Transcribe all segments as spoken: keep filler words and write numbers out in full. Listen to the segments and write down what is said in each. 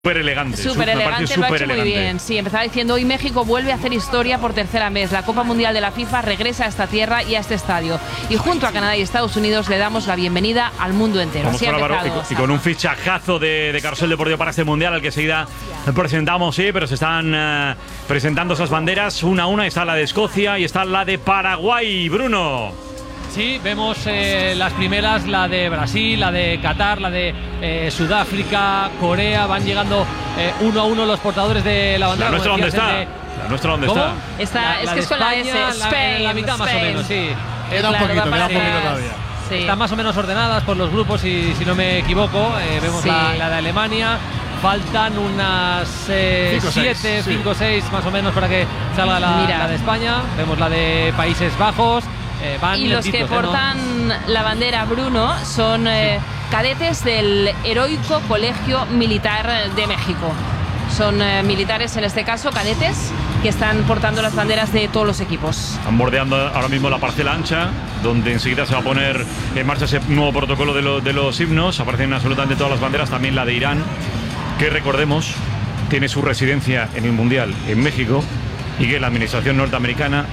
Súper elegante. Súper elegante, super lo ha hecho elegante. muy bien. Sí, empezaba diciendo, hoy México vuelve a hacer historia por tercera vez. La Copa Mundial de la FIFA regresa a esta tierra y a este estadio. Y junto a Canadá y Estados Unidos le damos la bienvenida al mundo entero. Vamos Así con ha Álvaro, empezado, y, con, y con un fichajazo de, de Carrusel Deportivo para este Mundial, al que enseguida presentamos, sí, pero se están uh, presentando esas banderas una a una. Está la de Escocia y está la de Paraguay, Bruno. Sí, vemos eh, las primeras, la de Brasil, la de Qatar, la de eh, Sudáfrica, Corea. Van llegando eh, uno a uno los portadores de la bandera. ¿La nuestra dónde está? De... ¿La nuestra dónde ¿Cómo? está? Está, La, es la que es con la España, S, la, Spain, la mitad más Spain. o menos, sí. Queda un Claro, poquito, va queda un para- poquito todavía. Sí. Están más o menos ordenadas por los grupos, y si no me equivoco. Eh, vemos Sí. la, la de Alemania. Faltan unas eh, Cinco, seis, siete, sí. cinco o seis más o menos para que salga la, Mira. la de España. Vemos la de Países Bajos. Eh, van Y los que lentitos, ¿eh? ¿no? portan la bandera, Bruno, son eh, cadetes del Heroico Colegio Militar de México. Son eh, militares, en este caso, cadetes, que están portando las banderas de todos los equipos. Están bordeando ahora mismo la parcela ancha, donde enseguida se va a poner en marcha ese nuevo protocolo de, lo, de los himnos. Aparecen absolutamente todas las banderas, también la de Irán, que recordemos tiene su residencia en el Mundial en México, y que la administración norteamericana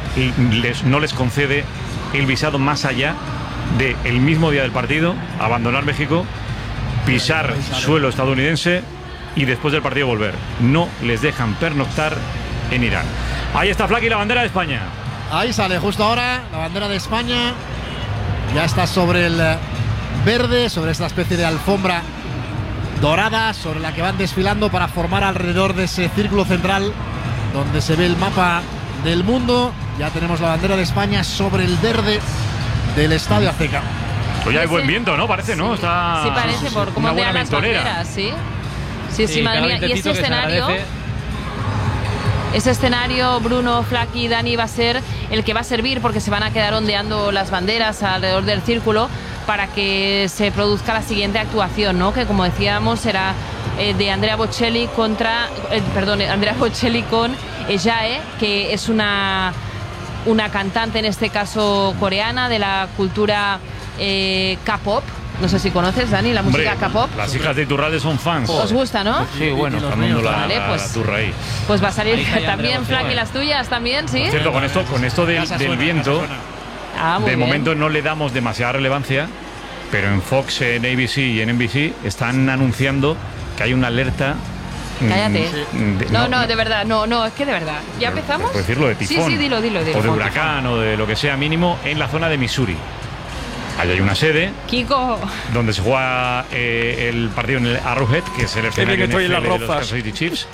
les, no les concede el visado más allá del mismo día del partido, abandonar México, pisar suelo estadounidense y después del partido volver. No les dejan pernoctar en Irán. Ahí está Flaky, la bandera de España. Ahí sale justo ahora la bandera de España. Ya está sobre el eh, verde, sobre esta especie de alfombra dorada, sobre la que van desfilando para formar alrededor de ese círculo central donde se ve el mapa del mundo. Ya tenemos la bandera de España sobre el verde del Estadio Azteca. Pues ya hay Ese- buen viento, ¿no? Parece, ¿no? Está Sí, parece, por cómo una buena ondean las ventonera. banderas, sí. Sí, sí, madre cada mía. Y vientecito ese que se escenario, agradece. ese escenario, Bruno, Flaky, Dani, va a ser el que va a servir, porque se van a quedar ondeando las banderas alrededor del círculo para que se produzca la siguiente actuación, ¿no? Que, como decíamos, será eh, de Andrea Bocelli contra, eh, perdón, Andrea Bocelli con Ejae, que es una una cantante, en este caso coreana, de la cultura eh, K-pop. No sé si conoces, Dani, la música Hombre, K-pop. las hijas de Iturralde son fans. ¿Os gusta, no? Sí, bueno, los están dando míos, la, vale, la- pues- la turra ahí. Pues va a salir Ahí está ya también, Andrea Flaky, Bocelli. las tuyas también, ¿sí? Por cierto, con esto, con esto del, Casa del suena, viento, casa suena. Ah, muy de bien. momento no le damos demasiada relevancia, pero en Fox, en A B C y en N B C están anunciando que hay una alerta. mm, Cállate. de- No, no, de verdad, no, no, es que de verdad. ¿Ya Pero, empezamos? puedes decirlo de tifón. Sí, sí, dilo, dilo, dilo. O de huracán o de lo que sea mínimo en la zona de Missouri. Ahí hay una sede Kiko, donde se juega eh, el partido en el Arrowhead, que es el escenario estoy en las N F L de los rozas. Kansas City Chiefs.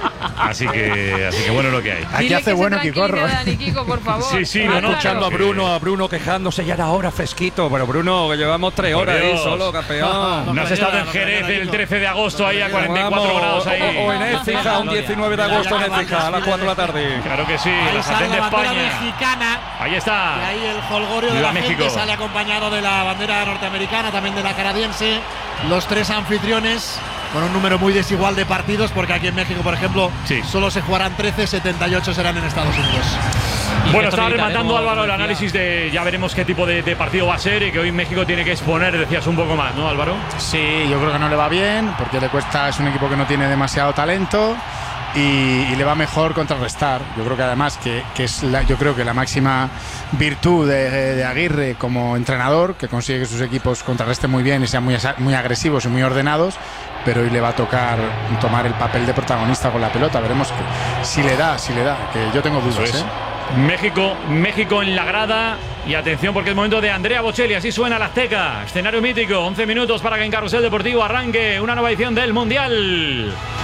Así que, así que bueno, lo que hay. Aquí dile hace que se bueno tranquilice, Quicorro. Dani, Kiko, por favor. Sí, sí, Ah, no, no, claro. Escuchando a que- Bruno, a Bruno quejándose, ya era hora fresquito. Pero Bruno, que llevamos tres Por horas ahí Dios. solo, campeón. No has estado en no, Jerez no, el no, trece de agosto ahí a cuarenta y cuatro Vamos, grados o, ahí. o en Écija, un diecinueve de agosto en Écija, a las cuatro de la tarde. Claro que sí, Ahí la sale sartén de la bandera España. mexicana. Ahí Y está. ahí el holgorio de Viva la México. gente sale acompañado de la bandera norteamericana, también de la canadiense. Los tres anfitriones con un número muy desigual de partidos, porque aquí en México, por ejemplo, Sí. solo se jugarán trece, setenta y ocho serán en Estados Unidos. Y Bueno, esto estaba militaremos, rematando Álvaro el como decía. análisis de ya veremos qué tipo de, de partido va a ser y que hoy México tiene que exponer, decías un poco más, ¿no, Álvaro? Sí, yo creo que no le va bien porque le cuesta, es un equipo que no tiene demasiado talento y, y le va mejor contrarrestar. Yo creo que además que, que es la, yo creo que la máxima virtud de, de Aguirre como entrenador, que consigue que sus equipos contrarresten muy bien y sean muy, asa- muy agresivos y muy ordenados, pero hoy le va a tocar tomar el papel de protagonista con la pelota. Veremos que, si le da, si le da, que yo tengo dudas. Eso es. ¿eh? México, México en la grada. Y atención porque es momento de Andrea Bocelli. Así suena la Azteca. Escenario mítico. once minutos para que en Carrusel Deportivo arranque una nueva edición del Mundial.